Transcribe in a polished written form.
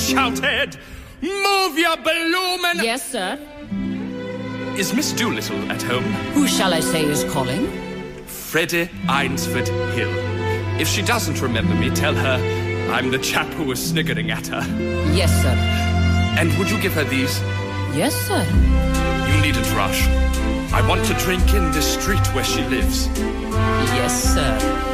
shouted. Move your balloon! Yes, sir. Is Miss Doolittle at home? Who shall I say is calling? Freddie Eynsford Hill. If she doesn't remember me, tell her I'm the chap who was sniggering at her. Yes, sir. And would you give her these? Yes, sir. You needn't rush. I want to drink in this street where she lives. Yes, sir.